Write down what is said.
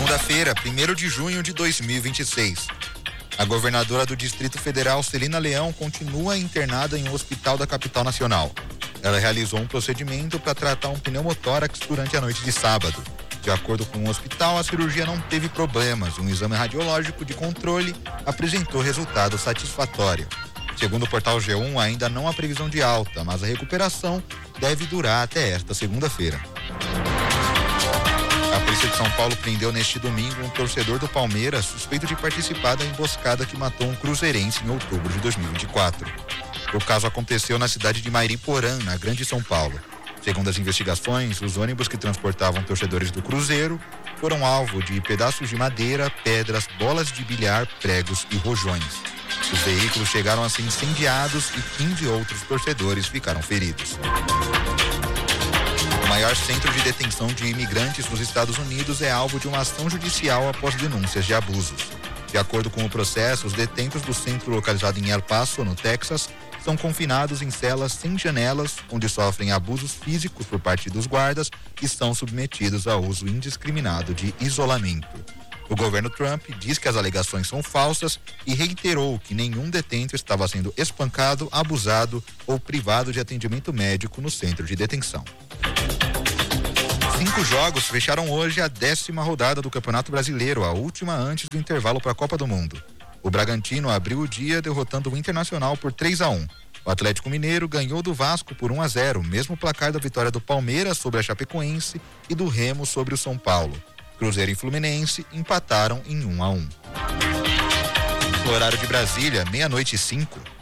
Segunda-feira, 1º de junho de 2026. A governadora do Distrito Federal, Celina Leão, continua internada em um hospital da capital nacional. Ela realizou um procedimento para tratar um pneumotórax durante a noite de sábado. De acordo com o hospital, a cirurgia não teve problemas. Um exame radiológico de controle apresentou resultado satisfatório. Segundo o portal G1, ainda não há previsão de alta, mas a recuperação deve durar até esta segunda-feira. A polícia de São Paulo prendeu neste domingo um torcedor do Palmeiras suspeito de participar da emboscada que matou um cruzeirense em outubro de 2024. O caso aconteceu na cidade de Mairiporã, na Grande São Paulo. Segundo as investigações, os ônibus que transportavam torcedores do Cruzeiro foram alvo de pedaços de madeira, pedras, bolas de bilhar, pregos e rojões. Os veículos chegaram a ser incendiados e 15 outros torcedores ficaram feridos. O maior centro de detenção de imigrantes nos Estados Unidos é alvo de uma ação judicial após denúncias de abusos. De acordo com o processo, os detentos do centro localizado em El Paso, no Texas, são confinados em celas sem janelas, onde sofrem abusos físicos por parte dos guardas e são submetidos ao uso indiscriminado de isolamento. O governo Trump diz que as alegações são falsas e reiterou que nenhum detento estava sendo espancado, abusado ou privado de atendimento médico no centro de detenção. 5 jogos fecharam hoje a 10ª rodada do Campeonato Brasileiro, a última antes do intervalo para a Copa do Mundo. O Bragantino abriu o dia derrotando o Internacional por 3-1. O Atlético Mineiro ganhou do Vasco por 1-0, mesmo placar da vitória do Palmeiras sobre a Chapecoense e do Remo sobre o São Paulo. Cruzeiro e Fluminense empataram em 1-1. No horário de Brasília, 00:05.